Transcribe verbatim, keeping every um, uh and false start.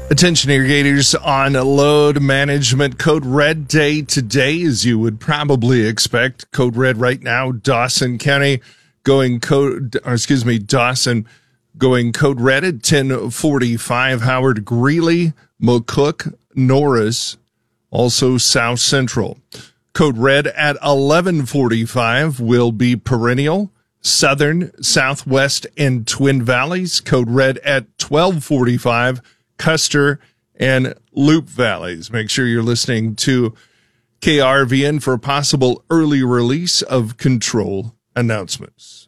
Attention irrigators on load management. Code Red day today, as you would probably expect. Code Red right now, Dawson County going code, or excuse me, Dawson going Code Red at ten forty-five. Howard, Greeley, McCook, Norris, also South Central. Code Red at eleven forty-five will be Perennial, Southern, Southwest, and Twin Valleys. Code Red at twelve forty-five. Custer and Loop Valleys. Make sure you're listening to K R V N for a possible early release of control announcements.